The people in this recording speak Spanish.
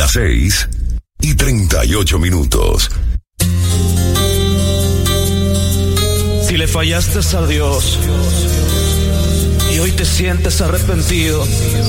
Las 6:38. Si le fallaste a Dios y hoy te sientes arrepentido,